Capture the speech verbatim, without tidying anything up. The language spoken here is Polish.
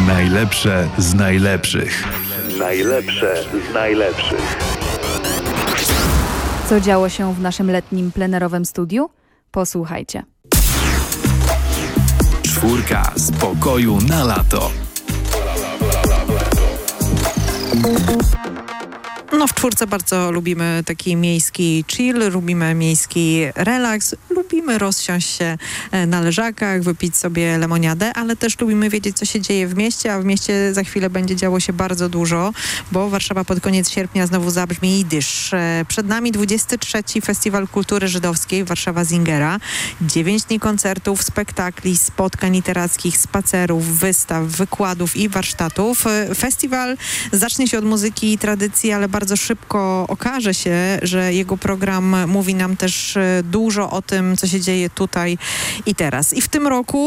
Najlepsze z najlepszych. Najlepsze z najlepszych. Co działo się w naszym letnim plenerowym studiu? Posłuchajcie. Czwórka z pokoju na lato. No w czwórce bardzo lubimy taki miejski chill, lubimy miejski relaks, lubimy rozsiąść się na leżakach, wypić sobie lemoniadę, ale też lubimy wiedzieć, co się dzieje w mieście, a w mieście za chwilę będzie działo się bardzo dużo, bo Warszawa pod koniec sierpnia znowu zabrzmi jidysz. Przed nami dwudziesty trzeci Festiwal Kultury Żydowskiej Warszawa Zingera. Dziewięć dni koncertów, spektakli, spotkań literackich, spacerów, wystaw, wykładów i warsztatów. Festiwal zacznie się od muzyki i tradycji, ale bardzo szybko okaże się, że jego program mówi nam też dużo o tym, co się dzieje tutaj i teraz. I w tym roku